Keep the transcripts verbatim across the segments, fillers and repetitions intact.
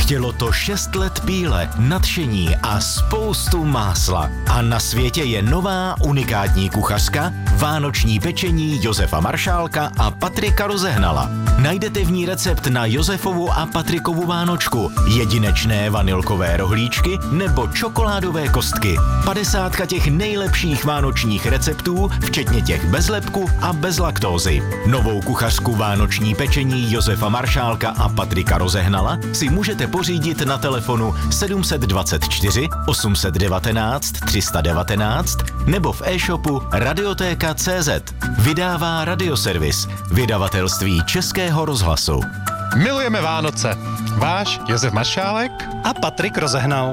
Chtělo to šest let píle, nadšení a spoustu másla. A na světě je nová unikátní kuchařka, vánoční pečení Josefa Maršálka a Patrika Rozehnala. Najdete v ní recept na Josefovu a Patrikovu vánočku, jedinečné vanilkové rohlíčky nebo čokoládové kostky. Padesátka těch nejlepších vánočních receptů, včetně těch bez lepku a bez laktózy. Novou kuchařku vánoční pečení Josefa Maršálka a Patrika Rozehnala si můžete pořídit na telefonu sedm dvacet čtyři osm set devatenáct tři sta devatenáct nebo v e-shopu radiotéka tečka cé zet. Vydává Radioservis, vydavatelství Českého rozhlasu. Milujeme Vánoce. Váš Josef Maršálek a Patrik Rozehnal.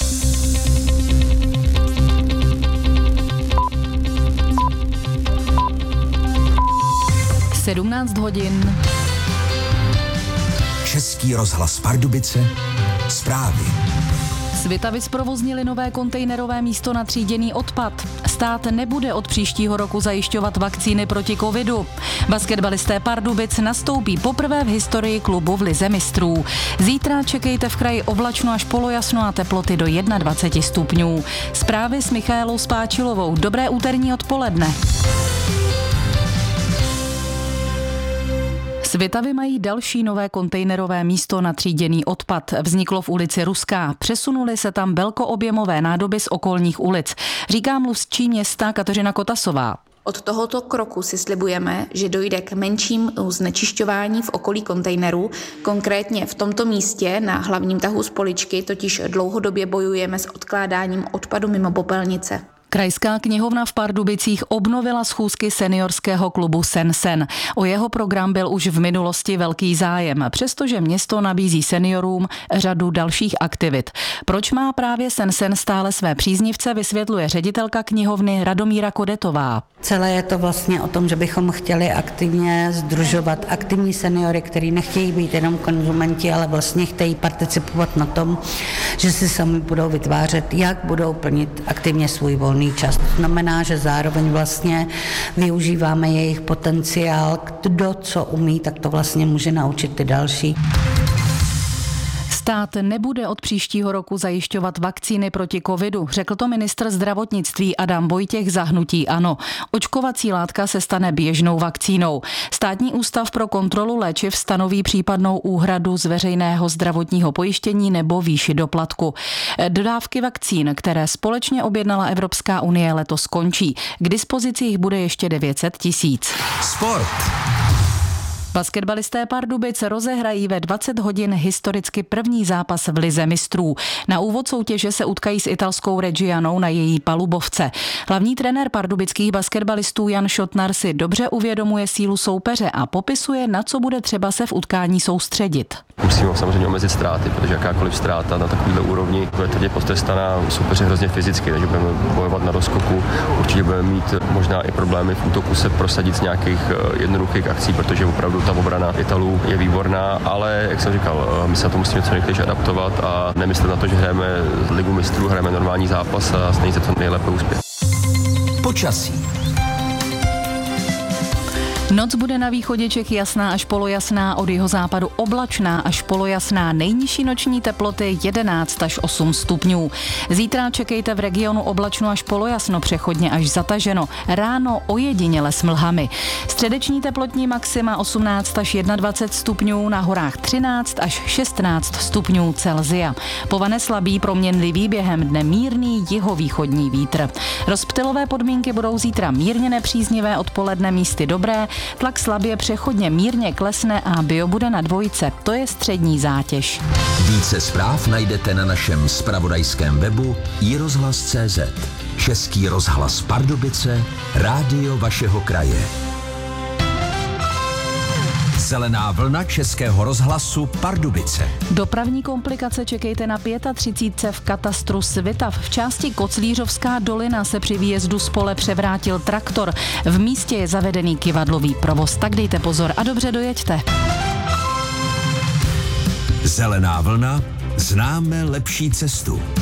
sedmnáct hodin. Český rozhlas Pardubice. Zprávy. Svitavy zprovoznili nové kontejnerové místo na tříděný odpad. Stát nebude od příštího roku zajišťovat vakcíny proti covidu. Basketbalisté Pardubic nastoupí poprvé v historii klubu v lize mistrů. Zítra čekejte v kraji oblačno až polojasno a teploty do dvacet jedna stupňů. Zprávy s Michaelou Spáčilovou. Dobré úterní odpoledne. Svitavy mají další nové kontejnerové místo na tříděný odpad. Vzniklo v ulici Ruská. Přesunuli se tam velkoobjemové nádoby z okolních ulic, říká mluvčí města Kateřina Kotasová. Od tohoto kroku si slibujeme, že dojde k menším znečišťování v okolí kontejnerů. Konkrétně v tomto místě na hlavním tahu z Poličky totiž dlouhodobě bojujeme s odkládáním odpadu mimo popelnice. Krajská knihovna v Pardubicích obnovila schůzky seniorského klubu Sensen. O jeho program byl už v minulosti velký zájem, přestože město nabízí seniorům řadu dalších aktivit. Proč má právě Sensen stále své příznivce, vysvětluje ředitelka knihovny Radomíra Kodetová. Celé je to vlastně o tom, že bychom chtěli aktivně sdružovat aktivní seniory, kteří nechtějí být jenom konzumenti, ale vlastně chtějí participovat na tom, že si sami budou vytvářet, jak budou plnit aktivně svůj volný čas. To znamená, že zároveň vlastně využíváme jejich potenciál, kdo co umí, tak to vlastně může naučit ty další. Stát nebude od příštího roku zajišťovat vakcíny proti covidu, řekl to ministr zdravotnictví Adam Vojtěch za hnutí ANO. Očkovací látka se stane běžnou vakcínou. Státní ústav pro kontrolu léčiv stanoví případnou úhradu z veřejného zdravotního pojištění nebo výši doplatku. Dodávky vakcín, které společně objednala Evropská unie, letos končí. K dispozici jich bude ještě devět set tisíc. Sport. Basketbalisté Pardubic rozehrají ve dvacet hodin historicky první zápas v lize mistrů. Na úvod soutěže se utkají s italskou Reggianou na její palubovce. Hlavní trenér pardubických basketbalistů Jan Šotnar si dobře uvědomuje sílu soupeře a popisuje, na co bude třeba se v utkání soustředit. Musíme samozřejmě omezit ztráty, protože jakákoliv ztráta na takovéhle úrovni bude tvrdě potrestaná, soupeře hrozně fyzicky, takže budeme bojovat na doskoku. Určitě budeme mít možná i problémy v útoku se prosadit z nějakých jednoduchých akcí, protože opravdu ta obrana Italů je výborná, ale jak jsem říkal, my se na to musíme co nejrychleji adaptovat a nemyslet na to, že hrajeme ligu mistrů, hrajeme normální zápas a snažíme se to nejlépe uspět. Počasí. Noc bude na východě Čech jasná až polojasná, od jihozápadu oblačná až polojasná, nejnižší noční teploty jedenáct až osm stupňů. Zítra čekejte v regionu oblačno až polojasno, přechodně až zataženo, ráno ojediněle s mlhami. Středeční teplotní maxima osmnáct až dvacet jedna stupňů, na horách třináct až šestnáct stupňů Celsia. Povane slabý proměnlivý, během dne mírný jihovýchodní vítr. Rozptylové podmínky budou zítra mírně nepříznivé, odpoledne místy dobré, tlak slabě přechodně mírně klesne a bio bude na dvojce. To je střední zátěž. Více zpráv najdete na našem zpravodajském webu i rozhlas tečka cé zet. Český rozhlas Pardubice, rádio vašeho kraje. Zelená vlna Českého rozhlasu Pardubice. Dopravní komplikace čekejte na třicet pět v katastru Svitav. V části Koclířovská dolina se při výjezdu z pole převrátil traktor. V místě je zavedený kyvadlový provoz, tak dejte pozor a dobře dojeďte. Zelená vlna, známe lepší cestu.